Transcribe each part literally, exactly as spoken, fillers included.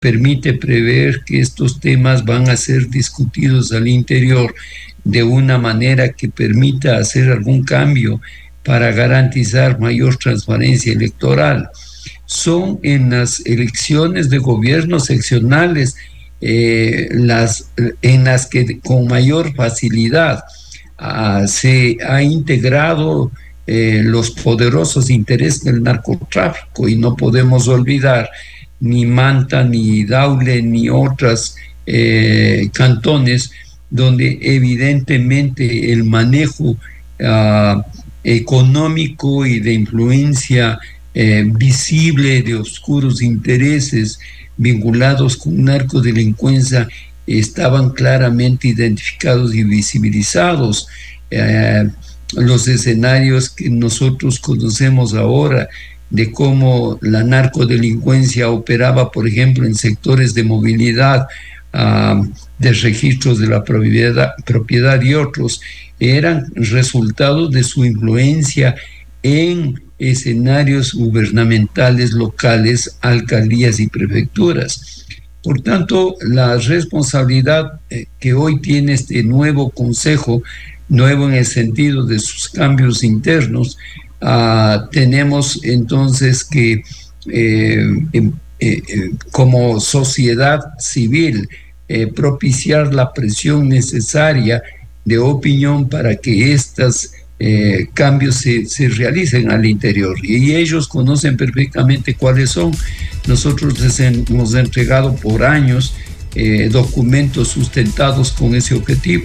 permite prever que estos temas van a ser discutidos al interior de una manera que permita hacer algún cambio para garantizar mayor transparencia electoral. Son en las elecciones de gobiernos seccionales eh, las, en las que con mayor facilidad uh, se ha integrado eh, los poderosos intereses del narcotráfico, y no podemos olvidar ni Manta, ni Daule, ni otros eh, cantones donde evidentemente el manejo uh, económico y de influencia eh, visible de oscuros intereses vinculados con narcodelincuencia estaban claramente identificados y visibilizados. Eh, los escenarios que nosotros conocemos ahora de cómo la narcodelincuencia operaba, por ejemplo, en sectores de movilidad, uh, de registros de la propiedad, propiedad y otros, eran resultados de su influencia en escenarios gubernamentales locales, alcaldías y prefecturas. Por tanto, la responsabilidad eh, que hoy tiene este nuevo consejo, nuevo en el sentido de sus cambios internos, uh, tenemos entonces que eh, eh, eh, como sociedad civil eh, propiciar la presión necesaria de opinión para que estos eh, cambios se, se realicen al interior, y ellos conocen perfectamente cuáles son. Nosotros les hemos entregado por años eh, documentos sustentados con ese objetivo.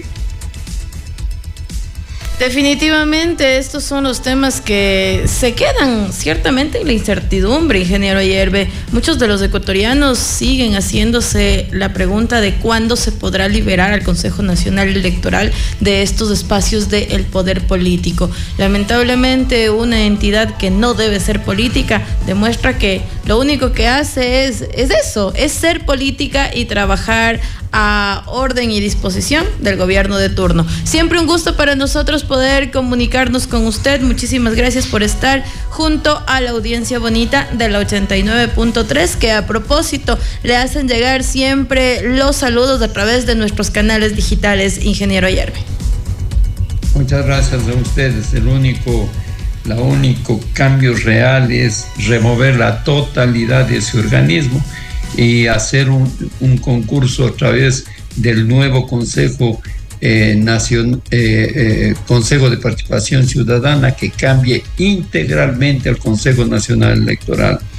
Definitivamente estos son los temas que se quedan ciertamente en la incertidumbre, ingeniero Ayerbe. Muchos de los ecuatorianos siguen haciéndose la pregunta de cuándo se podrá liberar al Consejo Nacional Electoral de estos espacios del poder político. Lamentablemente, una entidad que no debe ser política demuestra que lo único que hace es, es eso, es ser política y trabajar a orden y disposición del gobierno de turno. Siempre un gusto para nosotros poder comunicarnos con usted. Muchísimas gracias por estar junto a la audiencia bonita de la ochenta y nueve punto tres, que a propósito le hacen llegar siempre los saludos a través de nuestros canales digitales, ingeniero Ayerbe. Muchas gracias a ustedes. El único, la único cambio real es remover la totalidad de ese organismo y hacer un, un concurso a través del nuevo Consejo eh, Nacion, eh, eh, Consejo de Participación Ciudadana, que cambie integralmente al Consejo Nacional Electoral.